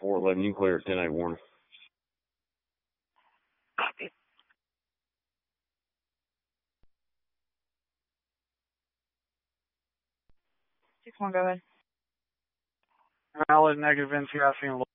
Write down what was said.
411, you clear at 10-8 warning. Copy. 6-1, go ahead. Valid negative NCIC and